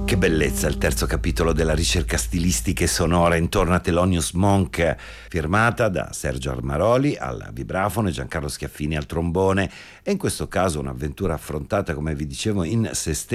Che bellezza il terzo capitolo della ricerca stilistica e sonora intorno a Thelonious Monk, firmata da Sergio Armaroli al vibrafono e Giancarlo Schiaffini al trombone, e in questo caso un'avventura affrontata, come vi dicevo, in se stessa,